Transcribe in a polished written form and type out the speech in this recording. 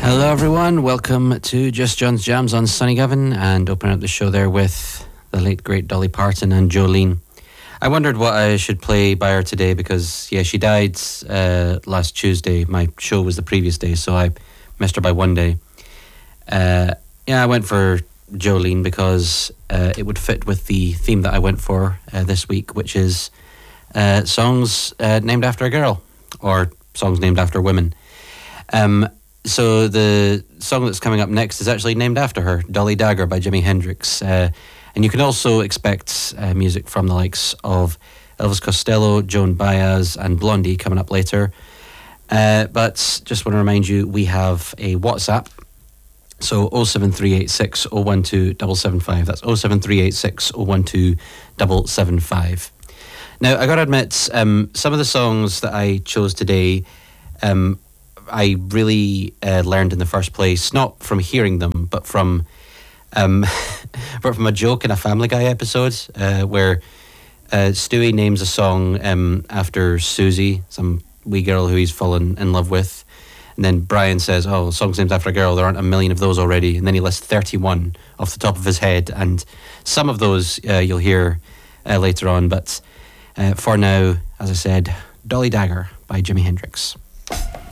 Hello everyone, welcome to Just John's Jams on Sunny Govan, and opening up the show there with the late great Dolly Parton and Jolene. I wondered what I should play by her today because she died last Tuesday. My show was the previous day, so I missed her by one day. I went for Jolene because it would fit with the theme that I went for this week, which is songs named after a girl, or songs named after women. So the song that's coming up next is actually named after her, Dolly Dagger by Jimi Hendrix. And you can also expect music from the likes of Elvis Costello, Joan Baez and Blondie coming up later. But just want to remind you, we have a WhatsApp. So 07386 012 775. That's 07386 012 775. Now, I got to admit, some of the songs that I chose today, I really learned in the first place, not from hearing them, but from a joke in a Family Guy episode where Stewie names a song after Susie, some wee girl who he's fallen in love with. And then Brian says, oh, song's named after a girl, there aren't a million of those already. And then he lists 31 off the top of his head. And some of those you'll hear later on. But for now, as I said, Dolly Dagger by Jimi Hendrix.